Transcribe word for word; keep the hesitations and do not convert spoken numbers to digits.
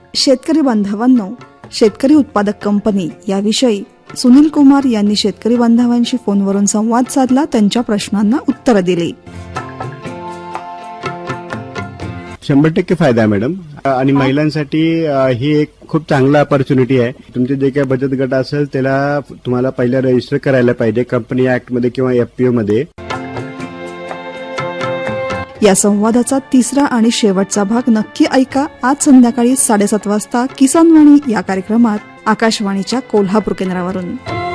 शेतकरी बांधवांनो, शेतकरी उत्पादक कंपनी याविषयी सुनील कुमार यांनी शेतकरी बांधवांशी फोनवरून संवाद साधला, त्यांच्या प्रश्नांना उत्तर दिली. शंभर टक्के फायदा आहे मॅडम. आणि महिलांसाठी ही एक खूप चांगला ऑपॉर्च्युनिटी आहे. तुमचे जे काही बचत गट असेल त्याला तुम्हाला पहिला रजिस्टर करायला पाहिजे कंपनी ऍक्ट मध्ये किंवा एफपीओ मध्ये. या संवादाचा तिसरा आणि शेवटचा भाग नक्की ऐका आज संध्याकाळी साडेसात वाजता किसान वाणी या कार्यक्रमात आकाशवाणीच्या कोल्हापूर केंद्रावरून.